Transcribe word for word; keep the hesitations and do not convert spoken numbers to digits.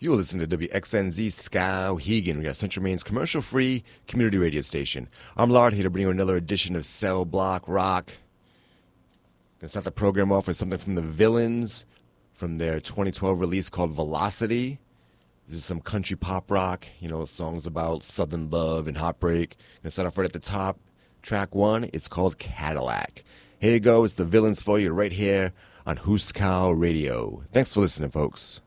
You're listening to W X N Z Skowhegan. We got Central Maine's commercial-free community radio station. I'm Lard, here to bring you another edition of Cell Block Rock. Gonna start the program off with something from the Villains from their twenty twelve release called Velocity. This is some country pop rock, you know, songs about southern love and heartbreak. Gonna start off right at the top. Track one, it's called Cadillac. Here you go, it's the Villains for you right here on Huskow Radio. Thanks for listening, folks.